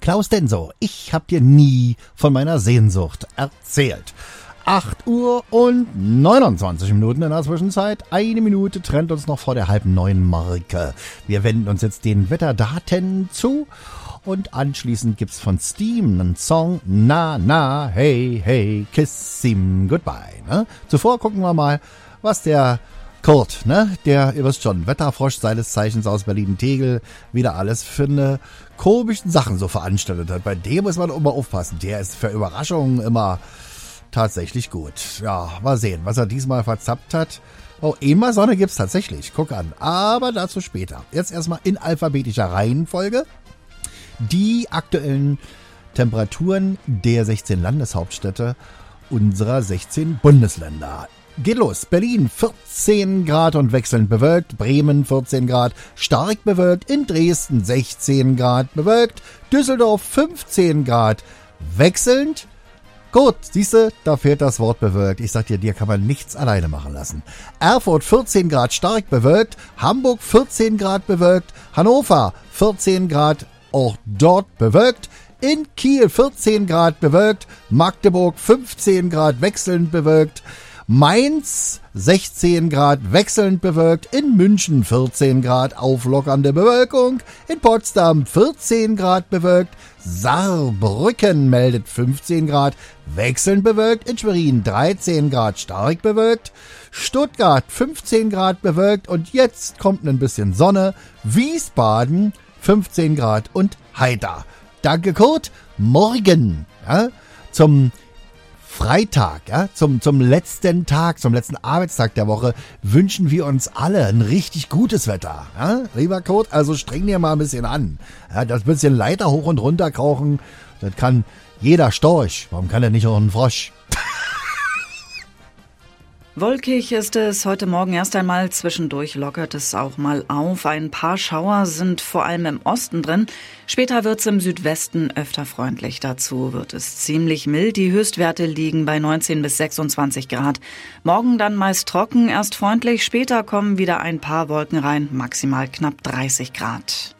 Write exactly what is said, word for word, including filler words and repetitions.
Klaus Denso, ich hab dir nie von meiner Sehnsucht erzählt. acht Uhr und neunundzwanzig Minuten in der Zwischenzeit. Eine Minute trennt uns noch vor der halben neuen Marke. Wir wenden uns jetzt den Wetterdaten zu. Und anschließend gibt's von Steam einen Song, Na, na, hey, hey, kiss him goodbye. Ne? Zuvor gucken wir mal, was der Kurt, ne, der, ihr wisst schon, Wetterfrosch seines Zeichens aus Berlin-Tegel, wieder alles für eine komischen Sachen so veranstaltet hat. Bei dem muss man immer aufpassen. Der ist für Überraschungen immer tatsächlich gut. Ja, mal sehen, was er diesmal verzappt hat. Oh, immer Sonne gibt's tatsächlich. Guck an. Aber dazu später. Jetzt erstmal in alphabetischer Reihenfolge die aktuellen Temperaturen der sechzehn Landeshauptstädte unserer sechzehn Bundesländer. Geht los. Berlin vierzehn Grad und wechselnd bewölkt. Bremen vierzehn Grad, stark bewölkt. In Dresden sechzehn Grad bewölkt. Düsseldorf fünfzehn Grad wechselnd. Gut, siehste, da fehlt das Wort bewölkt. Ich sag dir, dir kann man nichts alleine machen lassen. Erfurt vierzehn Grad stark bewölkt. Hamburg vierzehn Grad bewölkt. Hannover vierzehn Grad auch dort bewölkt. In Kiel vierzehn Grad bewölkt. Magdeburg fünfzehn Grad wechselnd bewölkt. Mainz sechzehn Grad wechselnd bewölkt, in München vierzehn Grad auflockernde Bewölkung, in Potsdam vierzehn Grad bewölkt, Saarbrücken meldet fünfzehn Grad wechselnd bewölkt, in Schwerin dreizehn Grad stark bewölkt, Stuttgart fünfzehn Grad bewölkt und jetzt kommt ein bisschen Sonne, Wiesbaden fünfzehn Grad und heiter. Danke Kurt, morgen ja, zum Freitag, ja, zum, zum letzten Tag, zum letzten Arbeitstag der Woche wünschen wir uns alle ein richtig gutes Wetter. Ja? Lieber Kurt, also streng dir mal ein bisschen an. Ja, das bisschen Leiter hoch und runter krauchen, das kann jeder Storch. Warum kann er nicht auch ein Frosch? Wolkig ist es heute Morgen erst einmal, zwischendurch lockert es auch mal auf. Ein paar Schauer sind vor allem im Osten drin. Später wird es im Südwesten öfter freundlich. Dazu wird es ziemlich mild. Die Höchstwerte liegen bei neunzehn bis sechsundzwanzig Grad. Morgen dann meist trocken, erst freundlich. Später kommen wieder ein paar Wolken rein, maximal knapp dreißig Grad.